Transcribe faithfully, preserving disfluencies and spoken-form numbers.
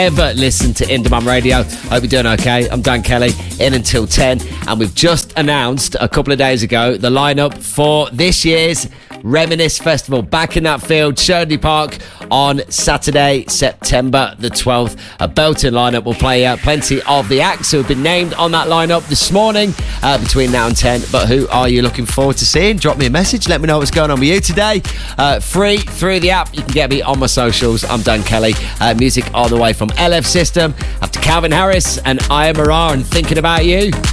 ever listen to Indie Radio. Hope you're doing okay. I'm Dan Kelly, in until ten, and we've just announced a couple of days ago the lineup for this year's Reminisce Festival, back in that field, Sherdley Park, on Saturday, September the twelfth. A belting lineup. Will play uh, plenty of the acts who have been named on that lineup this morning uh, between now and ten. But who are you looking forward to seeing? Drop me a message. Let me know what's going on with you today. Uh, free through the app. You can get me on my socials. I'm Dan Kelly. Uh, music all the way from L F System, up to Calvin Harris and I Am Arar and Thinking About You.